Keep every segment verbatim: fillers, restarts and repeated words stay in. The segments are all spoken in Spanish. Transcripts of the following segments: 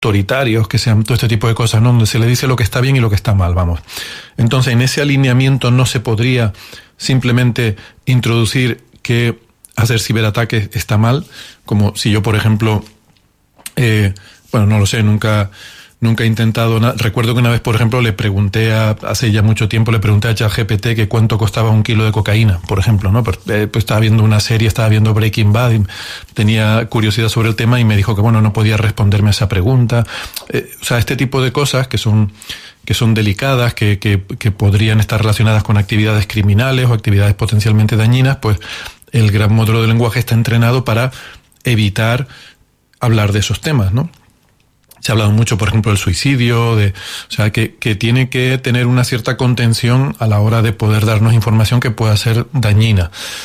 autoritarios, que sean todo este tipo de cosas, ¿no? Donde se le dice lo que está bien y lo que está mal, vamos. Entonces, en ese alineamiento no se podría simplemente introducir que hacer ciberataques está mal, como si yo, por ejemplo, eh, bueno, no lo sé, nunca... Nunca he intentado nada. Recuerdo que una vez, por ejemplo, le pregunté a, hace ya mucho tiempo, le pregunté a ChatGPT que cuánto costaba un kilo de cocaína, por ejemplo, ¿no? Pues, eh, pues estaba viendo una serie, estaba viendo Breaking Bad, y tenía curiosidad sobre el tema y me dijo que, bueno, no podía responderme a esa pregunta. Eh, o sea, este tipo de cosas que son, que son delicadas, que, que, que podrían estar relacionadas con actividades criminales o actividades potencialmente dañinas, pues el gran modelo de lenguaje está entrenado para evitar hablar de esos temas, ¿no? Se ha hablado mucho, por ejemplo, del suicidio, de, o sea, que, que tiene que tener una cierta contención a la hora de poder darnos información que pueda ser dañina.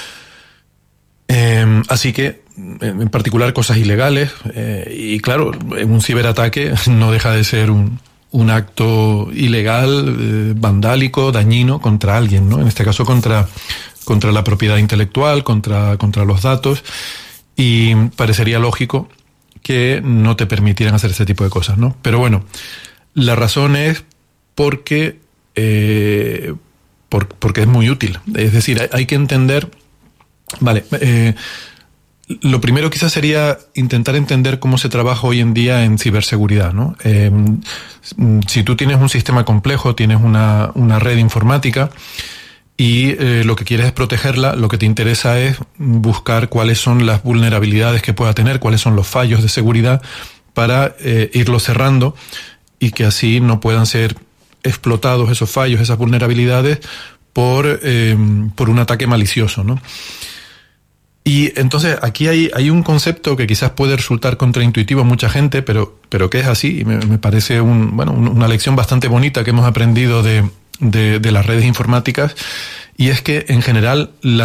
Eh, así que, en particular, cosas ilegales. Eh, y claro, un ciberataque no deja de ser un, un acto ilegal, eh, vandálico, dañino contra alguien, ¿no? En este caso, contra, contra la propiedad intelectual, contra, contra los datos. Y parecería lógico que no te permitieran hacer ese tipo de cosas, ¿no? Pero bueno, la razón es porque, eh, por, porque es muy útil. Es decir, hay, hay que entender... Vale, eh, lo primero quizás sería intentar entender cómo se trabaja hoy en día en ciberseguridad, ¿no? Eh, si tú tienes un sistema complejo, tienes una, una red informática y eh, lo que quieres es protegerla, lo que te interesa es buscar cuáles son las vulnerabilidades que pueda tener, cuáles son los fallos de seguridad para eh, irlos cerrando y que así no puedan ser explotados esos fallos, esas vulnerabilidades por, eh, por un ataque malicioso, ¿no? Y entonces aquí hay, hay un concepto que quizás puede resultar contraintuitivo a mucha gente, pero, pero que es así y me, me parece un, bueno, una lección bastante bonita que hemos aprendido de, de, de las redes informáticas, y es que en general la